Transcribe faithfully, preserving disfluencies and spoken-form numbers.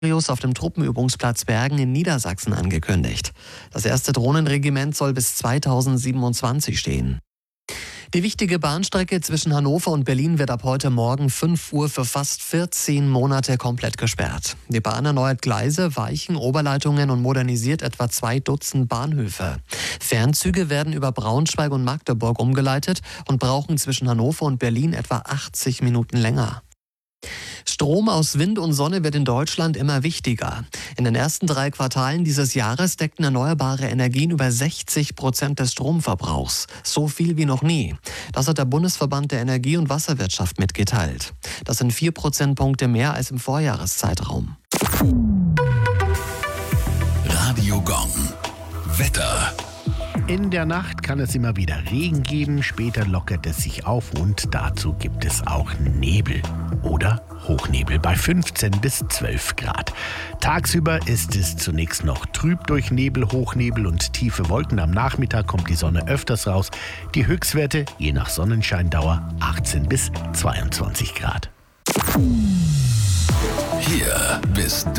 auf dem Truppenübungsplatz Bergen in Niedersachsen angekündigt. Das erste Drohnenregiment soll bis zweitausendsiebenundzwanzig stehen. Die wichtige Bahnstrecke zwischen Hannover und Berlin wird ab heute Morgen fünf Uhr für fast vierzehn Monate komplett gesperrt. Die Bahn erneuert Gleise, Weichen, Oberleitungen und modernisiert etwa zwei Dutzend Bahnhöfe. Fernzüge werden über Braunschweig und Magdeburg umgeleitet und brauchen zwischen Hannover und Berlin etwa achtzig Minuten länger. Strom aus Wind und Sonne wird in Deutschland immer wichtiger. In den ersten drei Quartalen dieses Jahres deckten erneuerbare Energien über sechzig Prozent des Stromverbrauchs. So viel wie noch nie. Das hat der Bundesverband der Energie- und Wasserwirtschaft mitgeteilt. Das sind vier Prozentpunkte mehr als im Vorjahreszeitraum. Radio Gong. Wetter. In der Nacht kann es immer wieder Regen geben, später lockert es sich auf und dazu gibt es auch Nebel oder Hochnebel bei fünfzehn bis zwölf Grad. Tagsüber ist es zunächst noch trüb durch Nebel, Hochnebel und tiefe Wolken. Am Nachmittag kommt die Sonne öfters raus. Die Höchstwerte je nach Sonnenscheindauer achtzehn bis zweiundzwanzig Grad. Hier bist du